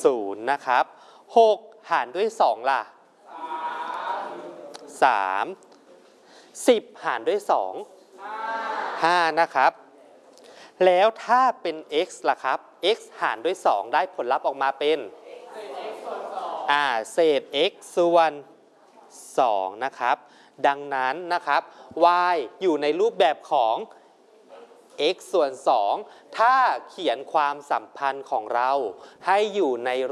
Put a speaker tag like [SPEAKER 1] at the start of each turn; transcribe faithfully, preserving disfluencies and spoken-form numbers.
[SPEAKER 1] ศูนย์นะครับหกหารด้วยสองล่ะสามสิบหารด้วยสองห้านะครับแล้วถ้าเป็น x ล่ะครับ x หารด้วยสองได้ผลลัพธ์ออกมาเป็นอ่าเศษ x ส่วนสองนะครับดังนั้นนะครับ y อยู่ในรูปแบบของ x ส่วนสองถ้าเขียนความสัมพันธ์ของเราให้อยู่ใน